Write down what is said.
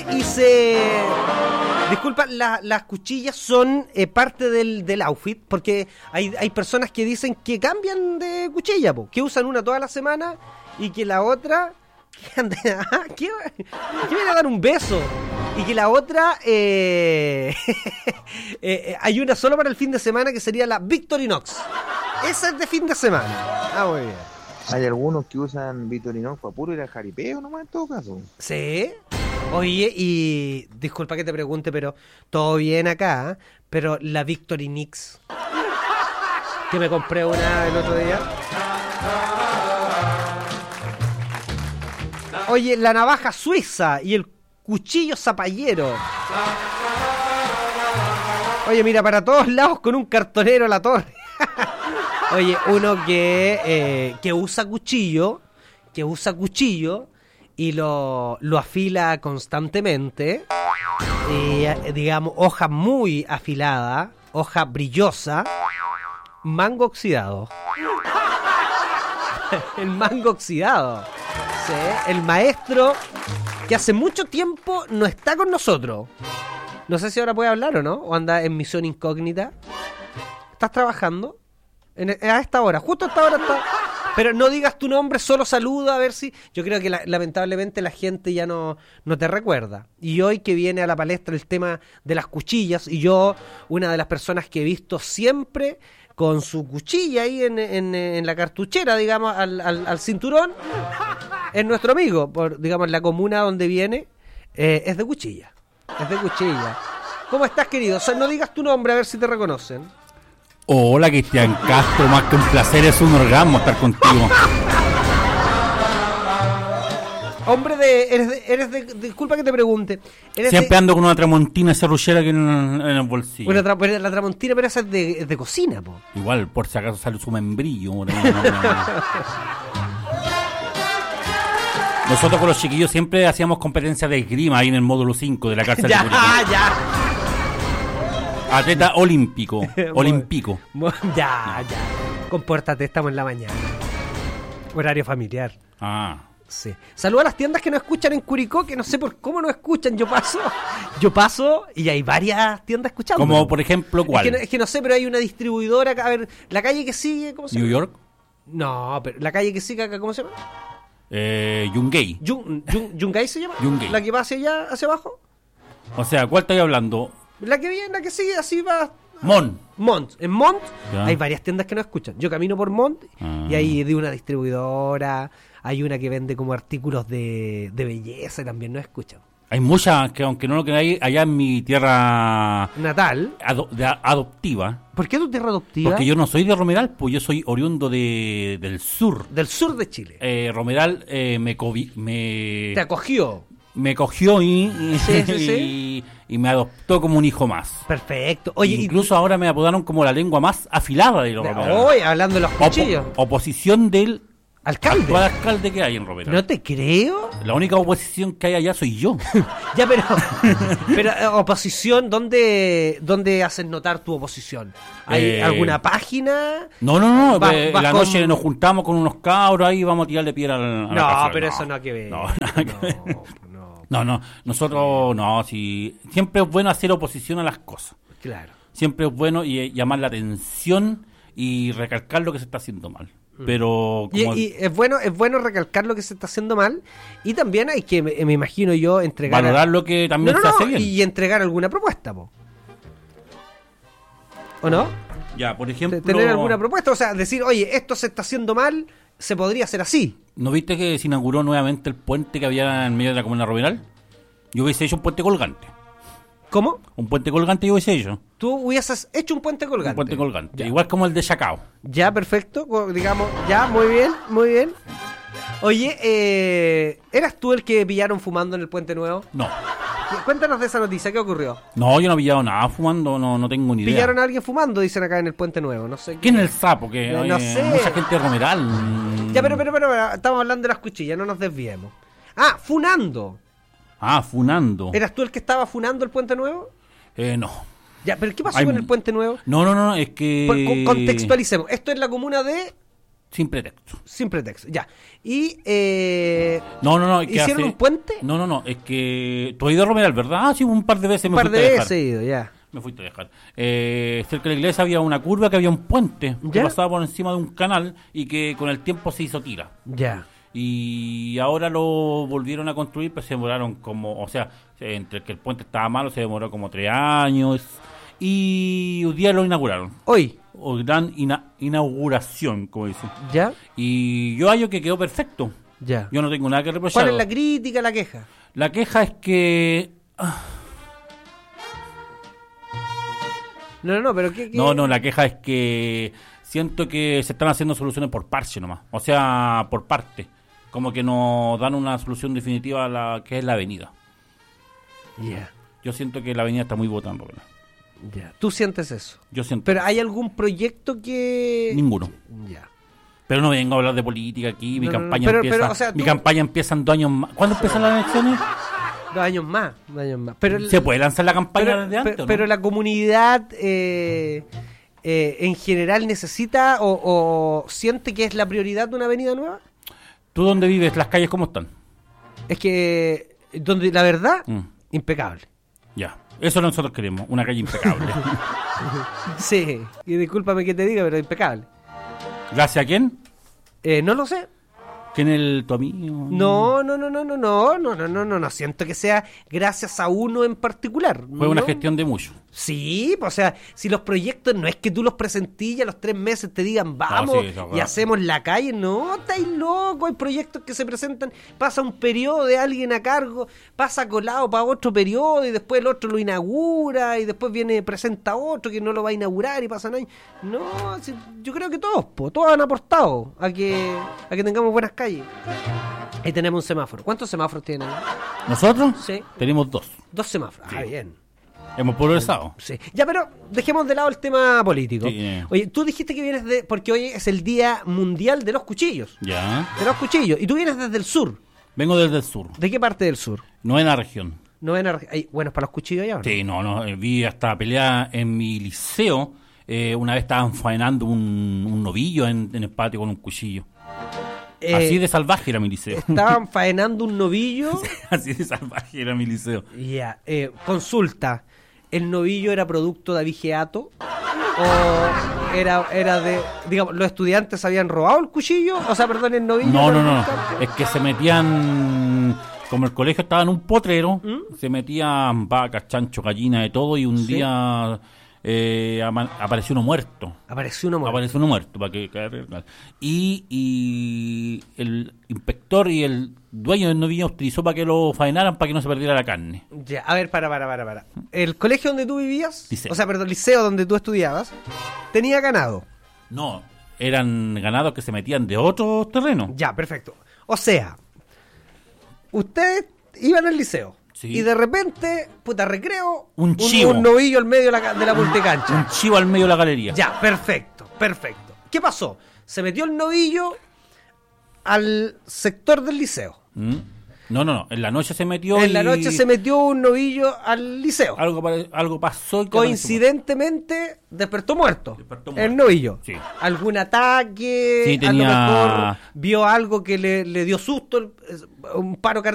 Y se... Disculpa, las cuchillas son parte del outfit, porque hay personas que dicen que cambian de cuchilla, po, que usan una toda la semana y que la otra... ¿Qué viene a dar un beso? Y que la otra... hay una solo para el fin de semana que sería la Victorinox. Esa es de fin de semana. Ah, muy bien. Hay algunos que usan Victorinox para puro ir al jaripeo nomás en todo caso. Sí. Oye, y disculpa que te pregunte, pero todo bien acá, pero la Victorinox que me compré una el otro día. Oye, la navaja suiza y el cuchillo zapallero. Oye, mira, para todos lados con un cartonero a la torre. Oye, uno que usa cuchillo y lo afila constantemente. Digamos, hoja muy afilada, hoja brillosa, mango oxidado. El mango oxidado. Sí, el maestro que hace mucho tiempo no está con nosotros. No sé si ahora puede hablar o no, o anda en misión incógnita. ¿Estás trabajando? A esta hora, justo a esta hora está. Pero no digas tu nombre, solo saluda a ver si... Yo creo que lamentablemente la gente ya no te recuerda. Y hoy que viene a la palestra el tema de las cuchillas, y yo, una de las personas que he visto siempre con su cuchilla ahí en la cartuchera, digamos, al cinturón, es nuestro amigo, digamos, la comuna donde viene, es de cuchilla. Es de cuchilla. ¿Cómo estás, querido? O sea, no digas tu nombre, a ver si te reconocen. Hola, Cristian Castro, más que un placer, es un orgasmo estar contigo. Hombre eres de disculpa que te pregunte. Siempre ando con una tramontina serruchera que en el bolsillo. Bueno, la tramontina, pero esa es de cocina, po. Igual, por si acaso sale su membrillo. Nosotros con los chiquillos siempre hacíamos competencias de esgrima ahí en el módulo 5 de la cárcel de Curicó. Ya. Atleta olímpico. Olímpico. Ya. Compórtate, estamos en la mañana. Horario familiar. Ah. Sí. Saluda a las tiendas que nos escuchan en Curicó, que no sé por cómo nos escuchan. Yo paso y hay varias tiendas escuchando. Como por ejemplo, ¿cuál? Es que no sé, pero hay una distribuidora acá. A ver, la calle que sigue, ¿cómo se llama? ¿New York? No, pero la calle que sigue acá, ¿cómo se llama? Yungay. ¿Yungay se llama? Yungay. ¿La que va hacia allá, hacia abajo? O sea, ¿cuál estoy hablando? La que viene, la que sigue, así va. Mont. En Mont ya. Hay varias tiendas que no escuchan. Yo camino por Mont y hay de una distribuidora, hay una que vende como artículos de belleza y también no escuchan. Hay muchas que, aunque no lo creáis, allá en mi tierra natal adoptiva. ¿Por qué tu tierra adoptiva? Porque yo no soy de Romeral, pues yo soy oriundo del sur. Del sur de Chile. Romeral me te acogió. Me cogió sí. Y me adoptó como un hijo más. Perfecto. Oye, incluso ahora me apodaron como la lengua más afilada de Romeral. Hoy, hablando de los cuchillos. Oposición del alcalde. Actual alcalde que hay en Romeral. No te creo. La única oposición que hay allá soy yo. Ya, pero oposición, ¿dónde haces notar tu oposición? ¿Hay alguna página? No. La noche nos juntamos con unos cabros ahí y vamos a tirarle piedra a la casa. Pero eso no hay que ver. No. Nosotros no, sí. Siempre es bueno hacer oposición a las cosas. Claro. Siempre es bueno llamar la atención y recalcar lo que se está haciendo mal. Pero como... y es bueno recalcar lo que se está haciendo mal, y también hay que, me imagino yo, entregar valorar lo que también se hace bien y entregar alguna propuesta, po. ¿O no? Ya, por ejemplo, tener alguna propuesta, o sea, decir, oye, esto se está haciendo mal, se podría hacer así. ¿No viste que se inauguró nuevamente el puente que había en medio de la comuna Romeral? Yo hubiese hecho un puente colgante. ¿Cómo? Un puente colgante yo hubiese hecho. Tú hubieses hecho un puente colgante. Un puente colgante, ya. Igual como el de Chacao. Ya, perfecto, digamos, ya, muy bien. Oye, ¿eras tú el que pillaron fumando en el Puente Nuevo? No. Cuéntanos de esa noticia, ¿qué ocurrió? No, yo no he pillado nada fumando, no tengo ni idea. Pillaron a alguien fumando, dicen acá en el Puente Nuevo, no sé. ¿Quién es el sapo? Que no sé. Mucha gente de Romeral. Ya, pero, estamos hablando de las cuchillas, no nos desviemos. Ah, funando. Funando. ¿Eras tú el que estaba funando el Puente Nuevo? No. Ya, pero ¿qué pasó con el Puente Nuevo? No, es que... Contextualicemos. Esto es la comuna de... Sin pretexto. Sin pretexto, ya. Y No, es que ¿hicieron un puente? No, es que tú has ido a Romeral, ¿verdad? Ah, sí, un par de veces Un me par fuiste de a dejar. veces he ido, ya. Me fuiste a dejar. Cerca de la iglesia había una curva que había un puente que ¿Ya? pasaba por encima de un canal y que con el tiempo se hizo tira. Ya. Y ahora lo volvieron a construir, pero se demoraron como, o sea, entre que el puente estaba malo se demoró como 3 años y un día lo inauguraron. Hoy, O gran inauguración, como dicen. ¿ya? Y yo hallo que quedó perfecto. Ya. Yo no tengo nada que reprochar. ¿Cuál es la crítica, la queja? La queja es que... No, pero ¿qué? No, la queja es que siento que se están haciendo soluciones por parche nomás. O sea, por parte. Como que no dan una solución definitiva a la que es la avenida. Ya, Yo siento que la avenida está muy botada en Romeral. ya. ¿Tú sientes eso? Yo siento... ¿Pero hay algún proyecto que...? Ninguno. Ya. Pero no vengo a hablar de política aquí. Mi No, no, campaña pero, empieza... o sea, Mi tú- campaña empieza en 2 años más. ¿Cuándo empiezan las elecciones? 2 años más, 2 años más. Pero ¿Se puede lanzar la campaña pero, desde antes o no? pero la comunidad en general necesita o siente que es la prioridad de una avenida nueva. ¿Tú dónde vives? ¿Las calles cómo están? Es que, donde la verdad, impecable. Ya. Eso nosotros queremos. Una calle impecable. Sí, y discúlpame que te diga, pero impecable. ¿Gracias a quién? No lo sé. ¿Quién tu amigo? No, siento que sea gracias a uno en particular. Fue una ¿no? gestión de mucho. Sí, pues, o sea, si los proyectos no es que tú los presentís y a los 3 meses te digan vamos sí, eso, y claro. hacemos la calle, no, estáis locos, hay proyectos que se presentan, pasa un periodo de alguien a cargo, pasa colado para otro periodo y después el otro lo inaugura y después presenta otro que no lo va a inaugurar y pasan años. No, yo creo que todos han aportado a que tengamos buenas calles. Ahí tenemos un semáforo. ¿Cuántos semáforos tienen? ¿Nosotros? Sí. Tenemos 2. 2 semáforos. Ah, bien. Hemos progresado. Sí. Ya, pero dejemos de lado el tema político. Sí. Oye, tú dijiste que vienes porque hoy es el Día Mundial de los Cuchillos. Ya. De los cuchillos. Y tú vienes desde el sur. Vengo desde el sur. ¿De qué parte del sur? Novena región. ¿Hay buenos para los cuchillos allá o no? Sí, no. Vi hasta pelea en mi liceo. Una vez estaban faenando un novillo en el patio con un cuchillo. Así de salvaje era mi liceo. Estaban faenando un novillo. Así de salvaje era mi liceo. Ya. Consulta. ¿El novillo era producto de abigeato? ¿O era de... Digamos, los estudiantes habían robado el cuchillo? O sea, perdón, el novillo. No. Es que se metían... Como el colegio estaba en un potrero, se metían vacas, chancho, gallina, de todo, y un Sí. día apareció uno muerto. Apareció uno muerto. Apareció uno muerto, para que y el inspector y el dueño del novillo utilizó para que lo faenaran, para que no se perdiera la carne. Ya, a ver, para. ¿El colegio donde tú vivías? Liceo. O sea, perdón, liceo donde tú estudiabas, tenía ganado. No, eran ganados que se metían de otros terrenos. Ya, perfecto. O sea, ustedes iban al liceo. Sí. Y de repente, recreo, Un chivo. un novillo al medio de la multicancha. Un chivo al medio de la galería. Ya, perfecto. ¿Qué pasó? Se metió el novillo al sector del liceo. No. En la noche se metió. En la noche se metió un novillo al liceo. Algo pasó. Coincidentemente despertó muerto. Despertó El muerto. novillo. Sí. ¿Algún ataque? Sí, tenía- A lo mejor vio algo que le dio susto, un paro cardíaco.